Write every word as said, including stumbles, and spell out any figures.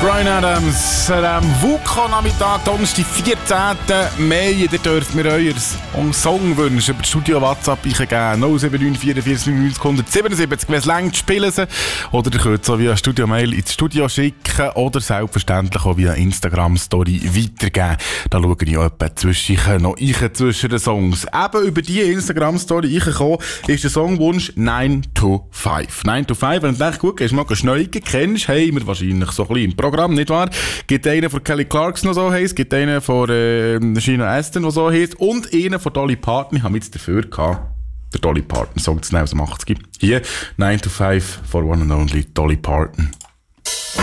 Bryan Adams, am Vulkan-Nachmittag, Donnerstag, vierzehnten Mai. Ihr dürft mir euer Songwunsch über die Studio-WhatsApp eingeben. null sieben neun vier vier neun neun sieben sieben. Wenn es längt, spielen sie. Oder ihr könnt so via Studio-Mail ins Studio schicken oder selbstverständlich auch via Instagram-Story weitergeben. Da schaue ich auch etwa zwischen noch ich zwischen den Songs. Eben über diese Instagram-Story gekommen ist der Songwunsch nine to five. nine to five, wenn du denkst, gut, gehst du mal schneugen, kennst, haben wir wahrscheinlich so ein bisschen im Programm, nicht wahr? Gibt einen von Kelly Clarkson, der so heisst, gibt einen von äh, Sheena Astin, der so heisst, und einen von Dolly Parton. Ich habe jetzt dafür gehabt, der Dolly Parton Song zu nehmen aus dem achtziger. Hier, nine to five for one and only Dolly Parton.